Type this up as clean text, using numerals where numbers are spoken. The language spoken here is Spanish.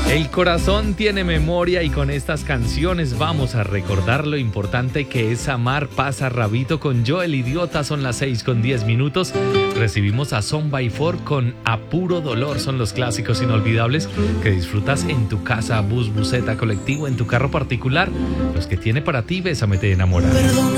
El corazón tiene memoria y con estas canciones vamos a recordar lo importante que es amar. Pasa Rabito con Yo el Idiota, son las 6:10. Recibimos a Son by Four con A Puro Dolor. Son los clásicos inolvidables que disfrutas en tu casa, bus, buseta, colectivo, en tu carro particular. Los que tiene para ti, Bésame te enamora. Perdóname